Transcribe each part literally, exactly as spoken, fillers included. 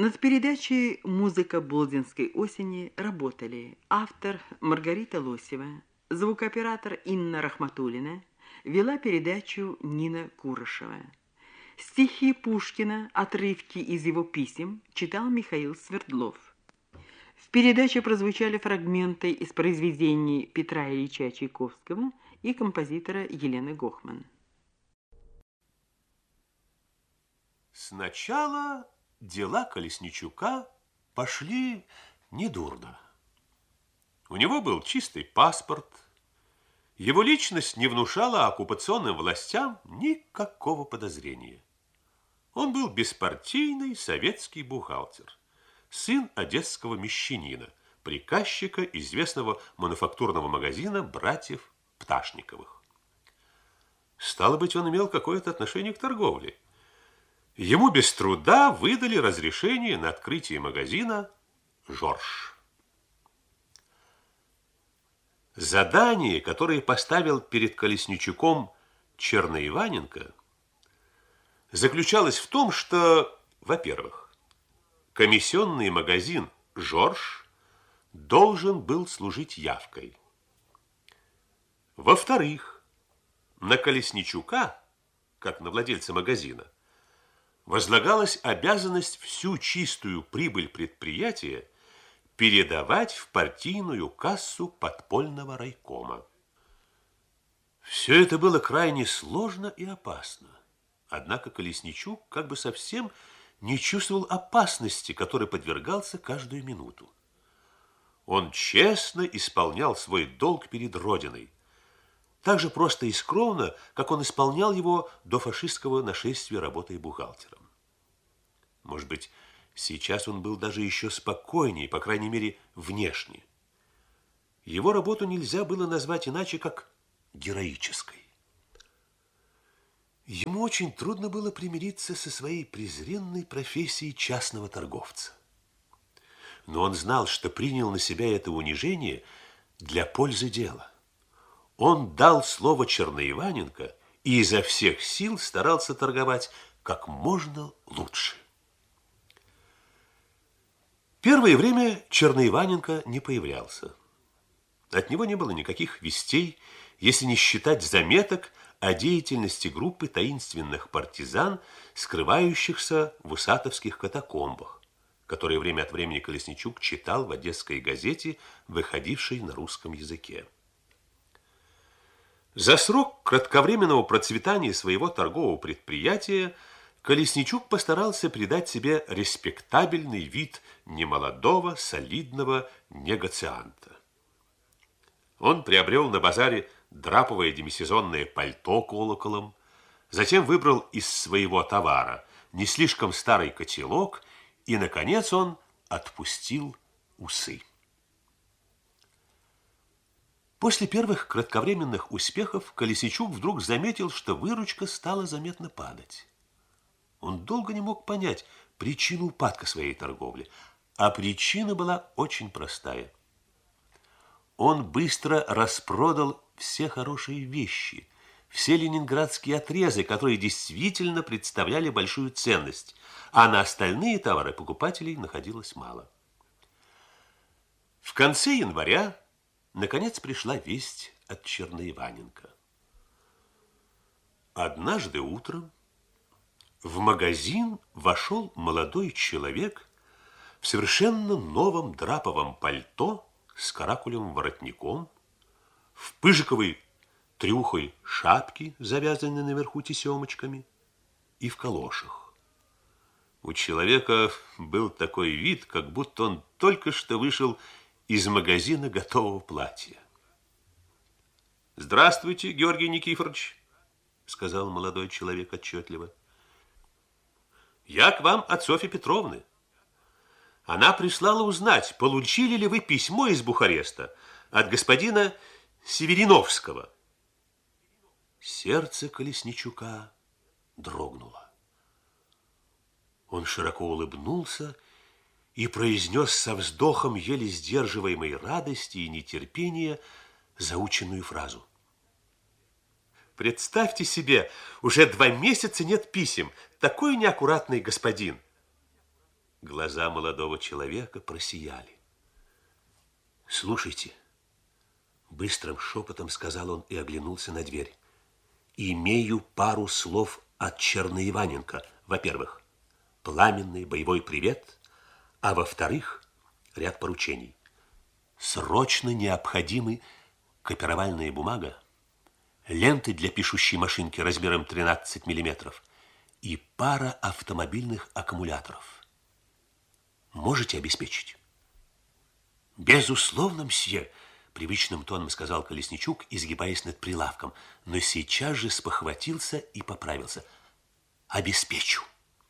Над передачей «Музыка Болдинской осени» работали автор Маргарита Лосева, звукооператор Инна Рахматуллина, вела передачу Нина Курышева. Стихи Пушкина, отрывки из его писем, читал Михаил Свердлов. В передаче прозвучали фрагменты из произведений Петра Ильича Чайковского и композитора Елены Гохман. Сначала дела Колесничука пошли недурно. У него был чистый паспорт, его личность не внушала оккупационным властям никакого подозрения. Он был беспартийный советский бухгалтер, сын одесского мещанина, приказчика известного мануфактурного магазина братьев Пташниковых. Стало быть, он имел какое-то отношение к торговле. Ему без труда выдали разрешение на открытие магазина «Жорж». Задание, которое поставил перед Колесничуком Черноиваненко, заключалось в том, что, во-первых, комиссионный магазин «Жорж» должен был служить явкой. Во-вторых, на Колесничука, как на владельца магазина, возлагалась обязанность всю чистую прибыль предприятия передавать в партийную кассу подпольного райкома. Все это было крайне сложно и опасно. Однако Колесничук как бы совсем не чувствовал опасности, которой подвергался каждую минуту. Он честно исполнял свой долг перед Родиной, так же просто и скромно, как он исполнял его до фашистского нашествия, работая бухгалтером. Может быть, сейчас он был даже еще спокойнее, по крайней мере, внешне. Его работу нельзя было назвать иначе, как героической. Ему очень трудно было примириться со своей презренной профессией частного торговца. Но он знал, что принял на себя это унижение для пользы дела. Он дал слово Черноиваненко и изо всех сил старался торговать как можно лучше. Первое время Черноиваненко не появлялся. От него не было никаких вестей, если не считать заметок о деятельности группы таинственных партизан, скрывающихся в усатовских катакомбах, которые время от времени Колесничук читал в одесской газете, выходившей на русском языке. За срок кратковременного процветания своего торгового предприятия Колесничук постарался придать себе респектабельный вид немолодого, солидного негоцианта. Он приобрел на базаре драповое демисезонное пальто колоколом, затем выбрал из своего товара не слишком старый котелок и, наконец, он отпустил усы. После первых кратковременных успехов Колесничук вдруг заметил, что выручка стала заметно падать. Он долго не мог понять причину упадка своей торговли, а причина была очень простая. Он быстро распродал все хорошие вещи, все ленинградские отрезы, которые действительно представляли большую ценность, а на остальные товары покупателей находилось мало. В конце января наконец пришла весть от Черноиваненко. Однажды утром в магазин вошел молодой человек в совершенно новом драповом пальто с каракулевым воротником, в пыжиковой трюхой шапке, завязанной наверху тесемочками, и в калошах. У человека был такой вид, как будто он только что вышел из магазина готового платья. «Здравствуйте, Георгий Никифорович», — сказал молодой человек отчетливо. «Я к вам от Софьи Петровны. Она прислала узнать, получили ли вы письмо из Бухареста от господина Севериновского». Сердце Колесничука дрогнуло. Он широко улыбнулся и произнес со вздохом еле сдерживаемой радости и нетерпения заученную фразу. «Представьте себе, уже два месяца нет писем. Такой неаккуратный господин». Глаза молодого человека просияли. «Слушайте», — быстрым шепотом сказал он и оглянулся на дверь. «Имею пару слов от Черноиваненко. Во-первых, пламенный боевой привет, а во-вторых, ряд поручений. Срочно необходимы копировальная бумага, ленты для пишущей машинки размером тринадцать миллиметров и пара автомобильных аккумуляторов. Можете обеспечить?» «Безусловно, мсье», — привычным тоном сказал Колесничук, изгибаясь над прилавком, но сейчас же спохватился и поправился. «Обеспечу».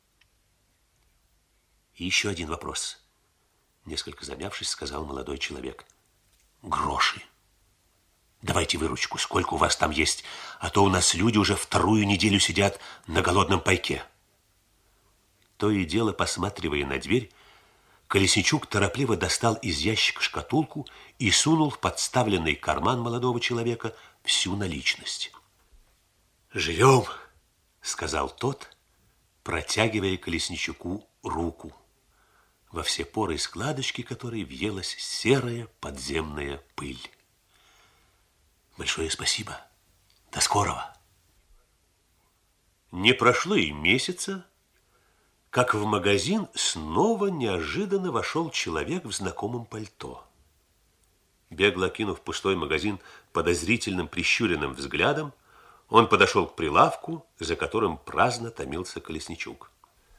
И еще один вопрос. Несколько замявшись, сказал молодой человек. «Гроши. Давайте выручку, сколько у вас там есть, а то у нас люди уже вторую неделю сидят на голодном пайке». То и дело, посматривая на дверь, Колесничук торопливо достал из ящика шкатулку и сунул в подставленный карман молодого человека всю наличность. «Живем», — сказал тот, протягивая Колесничуку руку, во все поры складочки которой въелась серая подземная пыль. «Большое спасибо. До скорого». Не прошло и месяца, как в магазин снова неожиданно вошел человек в знакомом пальто. Бегло окинув пустой магазин подозрительным прищуренным взглядом, он подошел к прилавку, за которым праздно томился Колесничук.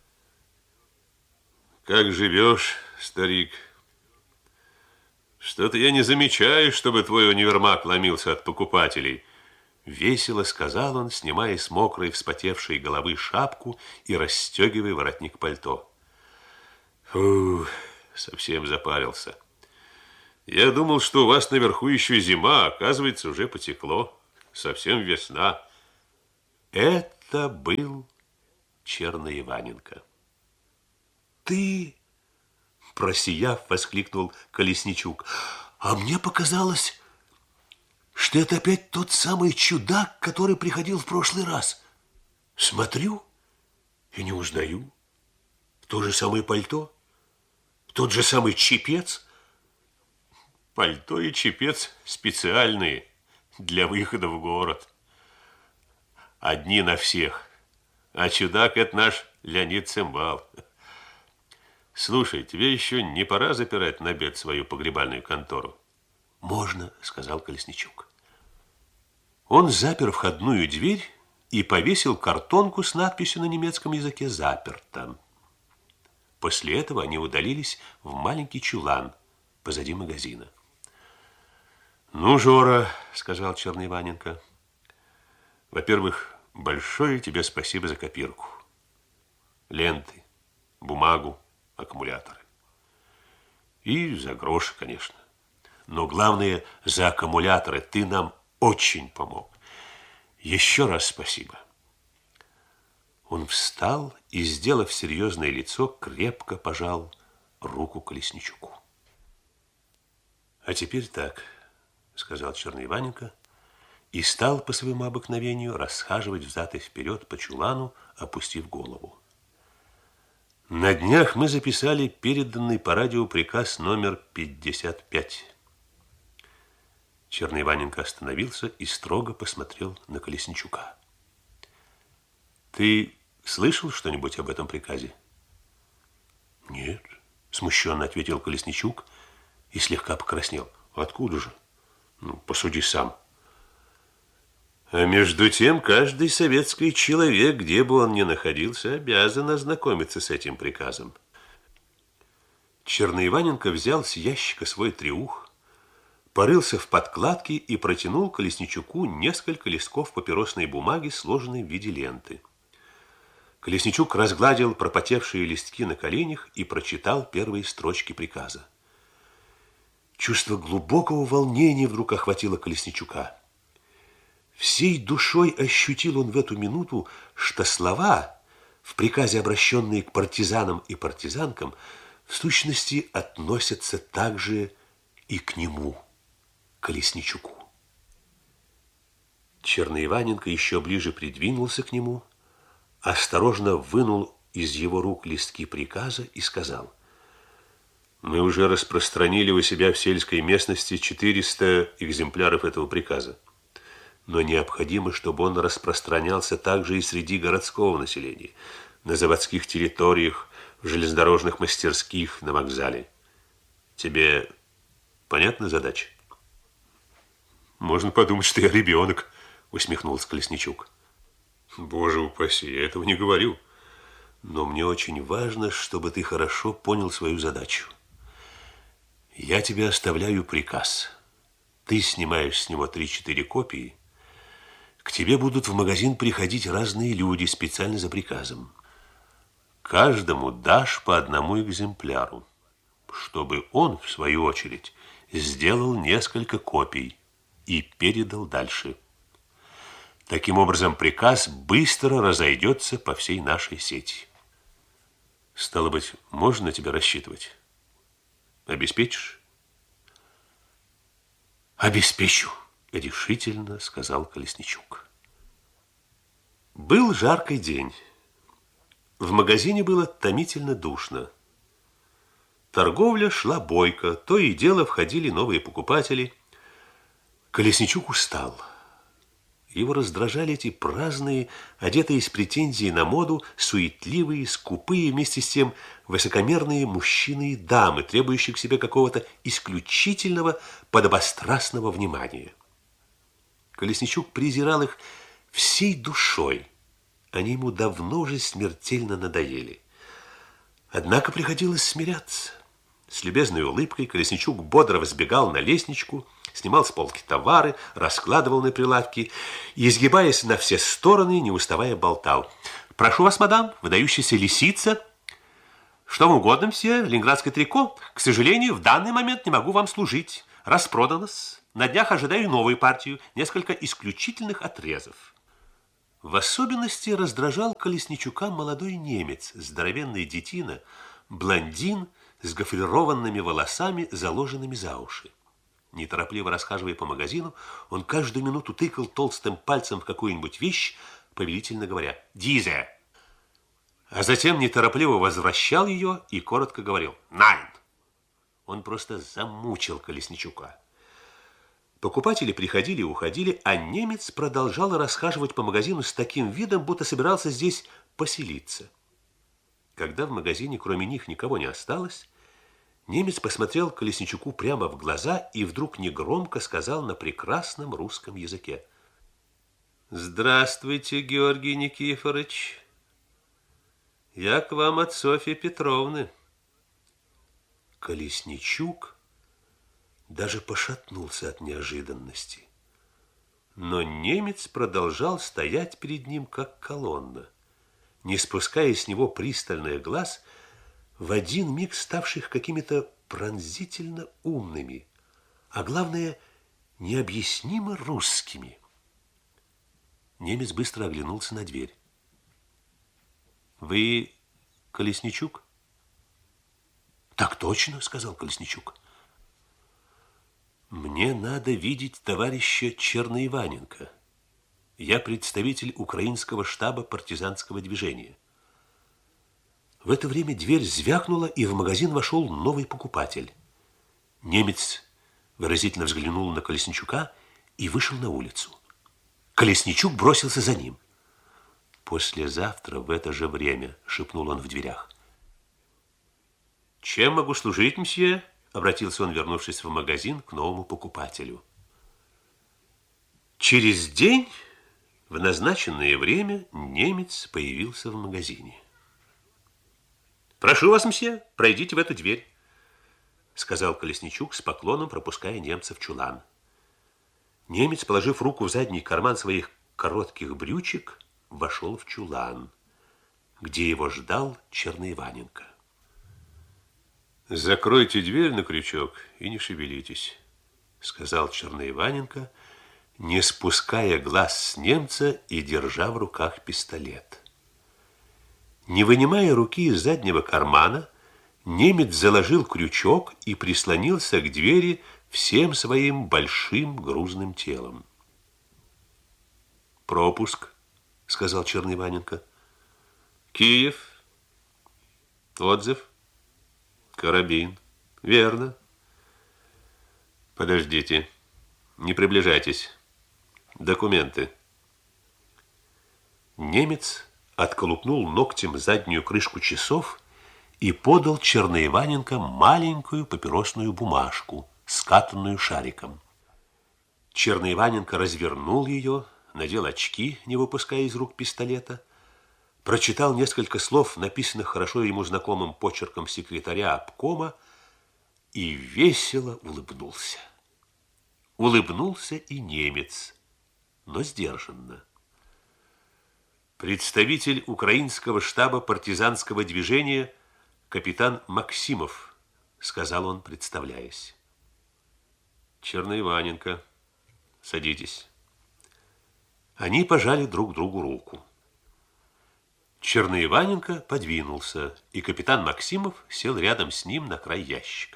«Как живешь, старик? Что-то я не замечаю, чтобы твой универмаг ломился от покупателей». Весело сказал он, снимая с мокрой вспотевшей головы шапку и расстегивая воротник пальто. «Фу, совсем запарился. Я думал, что у вас наверху еще зима, оказывается, уже потекло. Совсем весна». Это был Черноиваненко. «Ты?» – просияв, воскликнул Колесничук. «А мне показалось, что это опять тот самый чудак, который приходил в прошлый раз. Смотрю и не узнаю. То же самое пальто, тот же самый чепец». «Пальто и чепец специальные для выхода в город. Одни на всех. А чудак – это наш Леонид Цимбал. Слушай, тебе еще не пора запирать на обед свою погребальную контору?» «Можно», – сказал Колесничук. Он запер входную дверь и повесил картонку с надписью на немецком языке «Заперто». После этого они удалились в маленький чулан позади магазина. «Ну, Жора», – сказал Черноиваненко, – «во-первых, большое тебе спасибо за копирку. Ленты, бумагу, аккумуляторы. И за гроши, конечно. Но главное, за аккумуляторы ты нам очень помог. Еще раз спасибо». Он встал и, сделав серьезное лицо, крепко пожал руку Колесничуку. «А теперь так», — сказал Черноиваненко, и стал по своему обыкновению расхаживать взад и вперед по чулану, опустив голову. «На днях мы записали переданный по радио приказ номер пятьдесят пять. Черноиваненко остановился и строго посмотрел на Колесничука. «Ты слышал что-нибудь об этом приказе?» «Нет», — смущенно ответил Колесничук и слегка покраснел. «Откуда же? Ну, посуди сам». «А между тем, каждый советский человек, где бы он ни находился, обязан ознакомиться с этим приказом». Черноиваненко взял с ящика свой треух, порылся в подкладке и протянул Колесничуку несколько листков папиросной бумаги, сложенной в виде ленты. Колесничук разгладил пропотевшие листки на коленях и прочитал первые строчки приказа. Чувство глубокого волнения вдруг охватило Колесничука. Всей душой ощутил он в эту минуту, что слова, в приказе обращенные к партизанам и партизанкам, в сущности относятся также и к нему, Колесничуку. Черноиваненко еще ближе придвинулся к нему, осторожно вынул из его рук листки приказа и сказал: мы уже распространили у себя в сельской местности четыреста экземпляров этого приказа. Но необходимо, чтобы он распространялся также и среди городского населения, на заводских территориях, в железнодорожных мастерских, на вокзале. Тебе понятна задача? Можно подумать, что я ребенок, усмехнулся Колесничук. Боже упаси, я этого не говорю. Но мне очень важно, чтобы ты хорошо понял свою задачу. Я тебе оставляю приказ. Ты снимаешь с него три-четыре копии. К тебе будут в магазин приходить разные люди специально за приказом. Каждому дашь по одному экземпляру, чтобы он, в свою очередь, сделал несколько копий и передал дальше. Таким образом, приказ быстро разойдется по всей нашей сети. Стало быть, можно на тебя рассчитывать? Обеспечишь? Обеспечу, решительно сказал Колесничук. Был жаркий день. В магазине было томительно душно. Торговля шла бойко, то и дело входили новые покупатели. Колесничук устал. Его раздражали эти праздные, одетые с претензией на моду, суетливые, скупые, вместе с тем высокомерные мужчины и дамы, требующие к себе какого-то исключительного, подобострастного внимания. Колесничук презирал их всей душой. Они ему давно уже смертельно надоели. Однако приходилось смиряться. С любезной улыбкой Колесничук бодро взбегал на лестничку, снимал с полки товары, раскладывал на прилавки и, изгибаясь на все стороны, не уставая болтал. «Прошу вас, мадам, выдающаяся лисица. Что вам угодно, мсье, ленинградское трико. К сожалению, в данный момент не могу вам служить. Распродано-с. На днях ожидаю новую партию, несколько исключительных отрезов». В особенности раздражал Колесничука молодой немец, здоровенный детина, блондин с гофрированными волосами, заложенными за уши. Неторопливо расхаживая по магазину, он каждую минуту тыкал толстым пальцем в какую-нибудь вещь, повелительно говоря «Дизе!», а затем неторопливо возвращал ее и коротко говорил «Найн!». Он просто замучил Колесничука. Покупатели приходили и уходили, а немец продолжал расхаживать по магазину с таким видом, будто собирался здесь поселиться. Когда в магазине кроме них никого не осталось, немец посмотрел Колесничуку прямо в глаза и вдруг негромко сказал на прекрасном русском языке: «Здравствуйте, Георгий Никифорович. Я к вам от Софьи Петровны». Колесничук даже пошатнулся от неожиданности. Но немец продолжал стоять перед ним, как колонна, не спуская с него пристальных глаз, в один миг ставших какими-то пронзительно умными, а главное, необъяснимо русскими. Немец быстро оглянулся на дверь. «Вы Колесничук?» «Так точно», — сказал Колесничук. «Мне надо видеть товарища Черноиваненко. Я представитель украинского штаба партизанского движения». В это время дверь звякнула, и в магазин вошел новый покупатель. Немец выразительно взглянул на Колесничука и вышел на улицу. Колесничук бросился за ним. «Послезавтра в это же время», — шепнул он в дверях. «Чем могу служить, мсье?» — обратился он, вернувшись в магазин, к новому покупателю. Через день, в назначенное время, немец появился в магазине. «Прошу вас, мсье, пройдите в эту дверь», — сказал Колесничук с поклоном, пропуская немца в чулан. Немец, положив руку в задний карман своих коротких брючек, вошел в чулан, где его ждал Черноиваненко. «Закройте дверь на крючок и не шевелитесь», — сказал Черноиваненко, не спуская глаз с немца и держа в руках пистолет. Не вынимая руки из заднего кармана, немец заложил крючок и прислонился к двери всем своим большим грузным телом. «Пропуск», — сказал Черноиваненко. «Киев, Отзыв? Карабин. Верно. Подождите. Не приближайтесь. Документы. Немец отколупнул ногтем заднюю крышку часов и подал Черноиваненко маленькую папиросную бумажку, скатанную шариком. Черноиваненко развернул ее, надел очки, не выпуская из рук пистолета, прочитал несколько слов, написанных хорошо ему знакомым почерком секретаря обкома, и весело улыбнулся. Улыбнулся и немец, но сдержанно. Представитель украинского штаба партизанского движения капитан Максимов, сказал он, представляясь. Черноиваненко, садитесь. Они пожали друг другу руку. Черноиваненко подвинулся, и капитан Максимов сел рядом с ним на край ящика.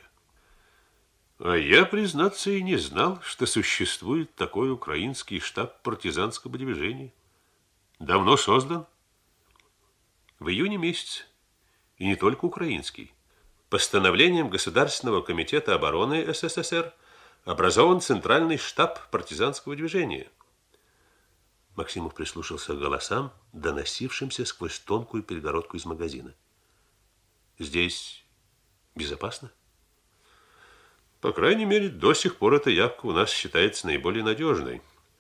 А я, признаться, и не знал, что существует такой украинский штаб партизанского движения. Давно создан. В июне месяце. И не только украинский. Постановлением Государственного комитета обороны СССР образован Центральный штаб партизанского движения. Максимов прислушался к голосам, доносившимся сквозь тонкую перегородку из магазина. Здесь безопасно? По крайней мере, до сих пор эта явка у нас считается наиболее надежной.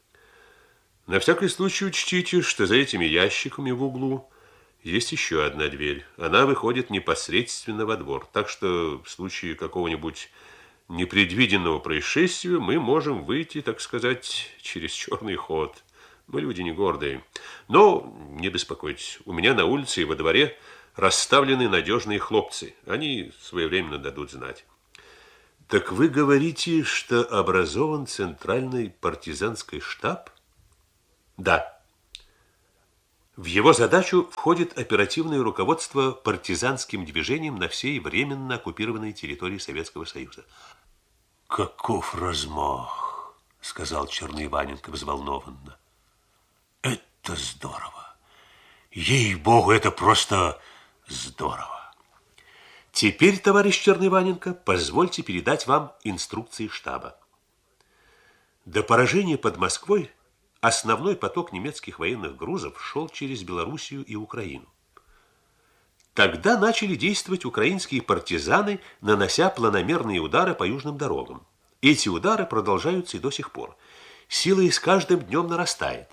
На всякий случай учтите, что за этими ящиками в углу есть еще одна дверь. Она выходит непосредственно во двор. Так что в случае какого-нибудь непредвиденного происшествия мы можем выйти, так сказать, через черный ход. Мы люди не гордые. Но не беспокойтесь, у меня на улице и во дворе расставлены надежные хлопцы. Они своевременно дадут знать. Так вы говорите, что образован Центральный партизанский штаб? Да. В его задачу входит оперативное руководство партизанским движением на всей временно оккупированной территории Советского Союза. Каков размах, сказал Черноиваненко взволнованно. Это здорово. Ей-богу, это просто здорово. Теперь, товарищ Черноиваненко, позвольте передать вам инструкции штаба. До поражения под Москвой основной поток немецких военных грузов шел через Белоруссию и Украину. Тогда начали действовать украинские партизаны, нанося планомерные удары по южным дорогам. Эти удары продолжаются и до сих пор. Сила их с каждым днем нарастает.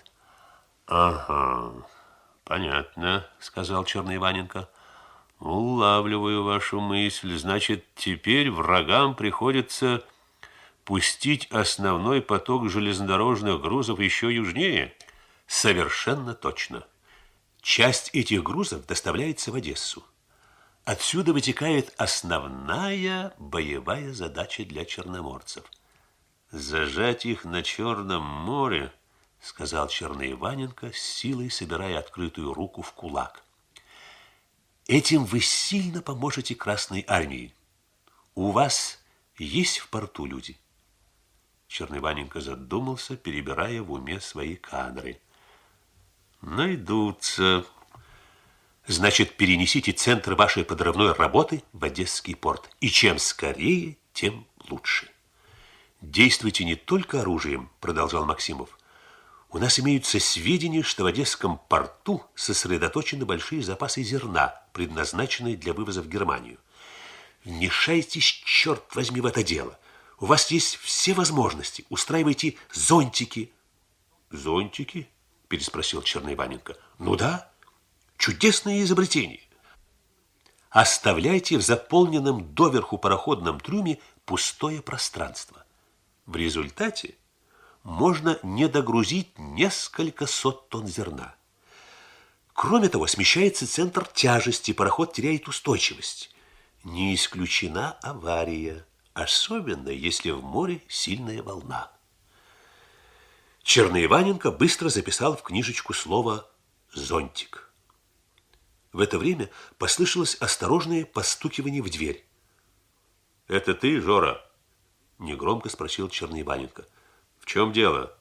Ага, понятно, сказал Черноиваненко. Улавливаю вашу мысль. Значит, теперь врагам приходится пустить основной поток железнодорожных грузов еще южнее? Совершенно точно. Часть этих грузов доставляется в Одессу. Отсюда вытекает основная боевая задача для черноморцев. Зажать их на Черном море, сказал Черноиваненко, с силой собирая открытую руку в кулак. Этим вы сильно поможете Красной армии. У вас есть в порту люди? Черноиваненко задумался, перебирая в уме свои кадры. Найдутся. Значит, перенесите центр вашей подрывной работы в Одесский порт. И чем скорее, тем лучше. Действуйте не только оружием, продолжал Максимов. У нас имеются сведения, что в Одесском порту сосредоточены большие запасы зерна, предназначенные для вывоза в Германию. Вмешайтесь, черт возьми, в это дело. У вас есть все возможности. Устраивайте зонтики. Зонтики? Переспросил Черноиваненко. Ну да, чудесное изобретение. Оставляйте в заполненном доверху пароходном трюме пустое пространство. В результате можно не догрузить несколько сот тонн зерна. Кроме того, смещается центр тяжести, пароход теряет устойчивость. Не исключена авария, особенно если в море сильная волна. Черноиваненко быстро записал в книжечку слово «зонтик». В это время послышалось осторожное постукивание в дверь. «Это ты, Жора?» – негромко спросил Черноиваненко. В чем дело?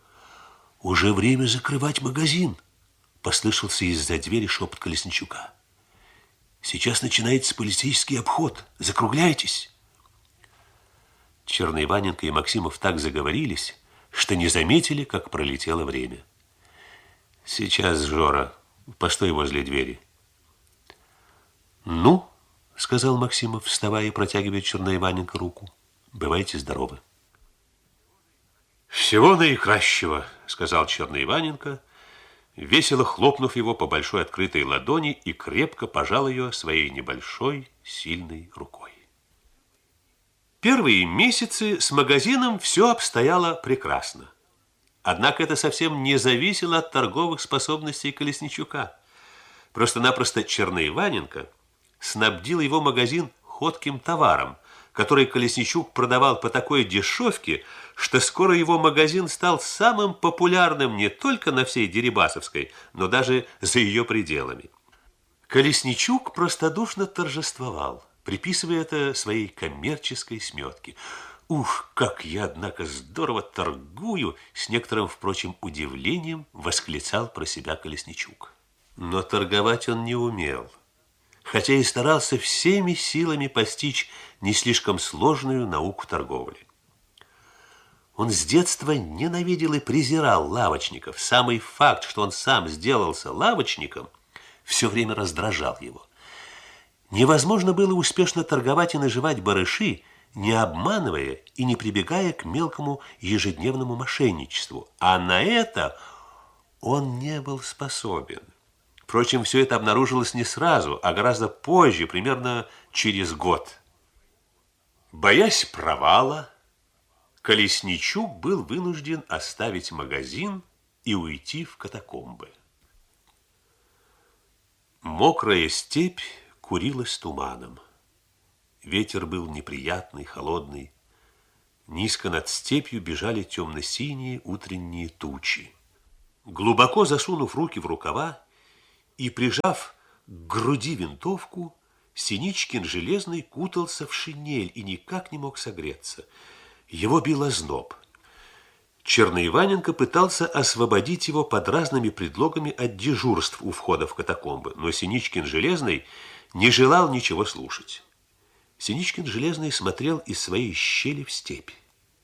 Уже время закрывать магазин, послышался из-за двери шепот Колесничука. Сейчас начинается полицейский обход. Закругляйтесь. Черный Ваненко и Максимов так заговорились, что не заметили, как пролетело время. Сейчас, Жора, постой возле двери. Ну, сказал Максимов, вставая и протягивая Черной Ваненко руку. Бывайте здоровы. Всего наикращего, сказал Черный Ваненко, весело хлопнув его по большой открытой ладони и крепко пожал ее своей небольшой, сильной рукой. Первые месяцы с магазином все обстояло прекрасно. Однако это совсем не зависело от торговых способностей Колесничука. Просто-напросто Черный Ваненко снабдил его магазин ходким товаром, который Колесничук продавал по такой дешевке, что скоро его магазин стал самым популярным не только на всей Дерибасовской, но даже за ее пределами. Колесничук простодушно торжествовал, приписывая это своей коммерческой сметке. «Ух, как я, однако, здорово торгую!» С некоторым, впрочем, удивлением восклицал про себя Колесничук. Но торговать он не умел, хотя и старался всеми силами постичь не слишком сложную науку торговли. Он с детства ненавидел и презирал лавочников. Самый факт, что он сам сделался лавочником, все время раздражал его. Невозможно было успешно торговать и наживать барыши, не обманывая и не прибегая к мелкому ежедневному мошенничеству. А на это он не был способен. Впрочем, все это обнаружилось не сразу, а гораздо позже, примерно через год. Боясь провала, Колесничук был вынужден оставить магазин и уйти в катакомбы. Мокрая степь курилась туманом. Ветер был неприятный, холодный. Низко над степью бежали темно-синие утренние тучи. Глубоко засунув руки в рукава и прижав к груди винтовку, Синичкин Железный кутался в шинель и никак не мог согреться. Его бил озноб. Черный Ваненко пытался освободить его под разными предлогами от дежурств у входа в катакомбы, но Синичкин Железный не желал ничего слушать. Синичкин Железный смотрел из своей щели в степь.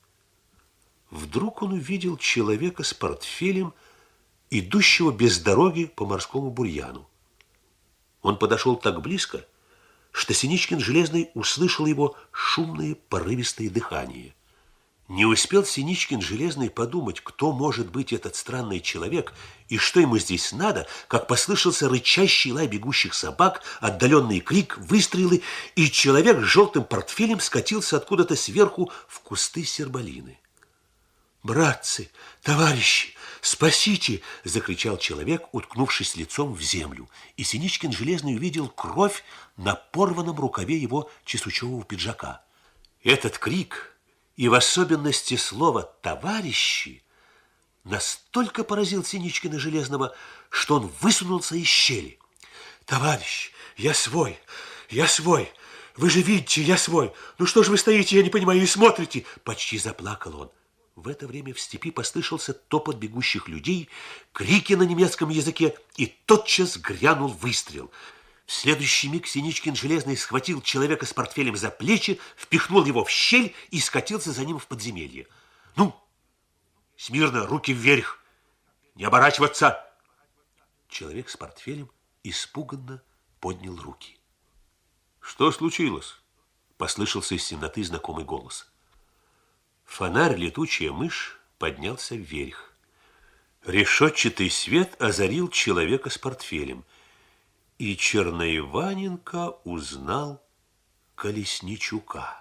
Вдруг он увидел человека с портфелем, идущего без дороги по морскому бурьяну. Он подошел так близко, что Синичкин Железный услышал его шумное порывистое дыхание. Не успел Синичкин Железный подумать, кто может быть этот странный человек и что ему здесь надо, как послышался рычащий лай бегущих собак, отдаленный крик, выстрелы, и человек с желтым портфелем скатился откуда-то сверху в кусты серболины. «Братцы, товарищи, спасите!» – закричал человек, уткнувшись лицом в землю. И Синичкин Железный увидел кровь на порванном рукаве его чесучевого пиджака. Этот крик, и в особенности слово «товарищи», настолько поразил Синичкина Железного, что он высунулся из щели. «Товарищ, я свой, я свой! Вы же видите, я свой! Ну что же вы стоите, я не понимаю, и смотрите!» Почти заплакал он. В это время в степи послышался топот бегущих людей, крики на немецком языке, и тотчас грянул выстрел. В следующий миг Синичкин Железный схватил человека с портфелем за плечи, впихнул его в щель и скатился за ним в подземелье. «Ну, смирно, руки вверх! Не оборачиваться!» Человек с портфелем испуганно поднял руки. «Что случилось?» – послышался из темноты знакомый голос. Фонарь «Летучая мышь» поднялся вверх. Решетчатый свет озарил человека с портфелем. И Черный Ваненко узнал Колесничука.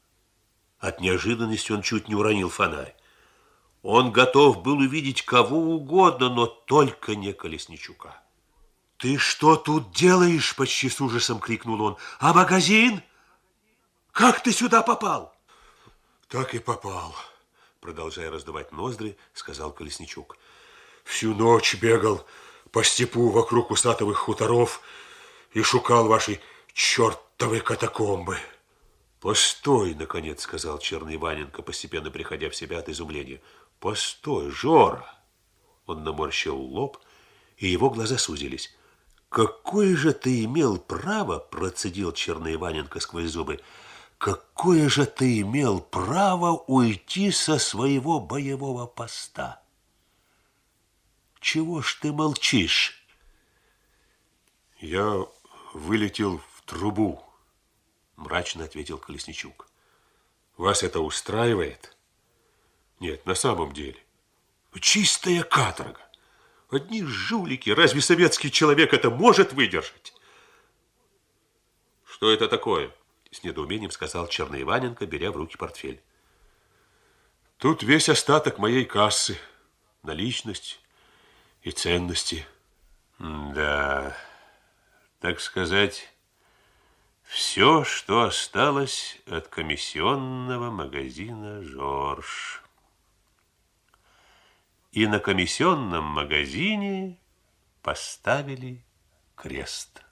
От неожиданности он чуть не уронил фонарь. Он готов был увидеть кого угодно, но только не Колесничука. «Ты что тут делаешь?» – почти с ужасом крикнул он. «А магазин? Как ты сюда попал?» «Так и попал», – продолжая раздувать ноздри, сказал Колесничук. «Всю ночь бегал по степу вокруг усатовых хуторов и шукал ваши чертовы катакомбы». «Постой», – наконец сказал Черный Ваненко, постепенно приходя в себя от изумления. «Постой, Жора!» Он наморщил лоб, и его глаза сузились. Какое же ты имел право, процедил Черноиваненко сквозь зубы, какое же ты имел право уйти со своего боевого поста? Чего ж ты молчишь? Я вылетел в трубу, мрачно ответил Колесничук. Вас это устраивает? Нет, на самом деле. Чистая каторга. Одни жулики. Разве советский человек это может выдержать? Что это такое? С недоумением сказал Черноиваненко, беря в руки портфель. Тут весь остаток моей кассы. Наличность и ценности. Да, так сказать, все, что осталось от комиссионного магазина «Жорж». И на комиссионном магазине поставили крест.